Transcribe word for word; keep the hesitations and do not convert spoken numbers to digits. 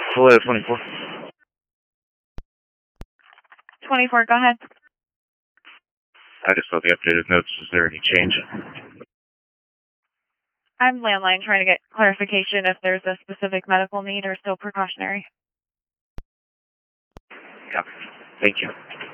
Hello, twenty-four. twenty-four, go ahead. I just saw the updated notes. Is there any change? I'm landline trying to get clarification if there's a specific medical need or still precautionary. Yeah. Thank you.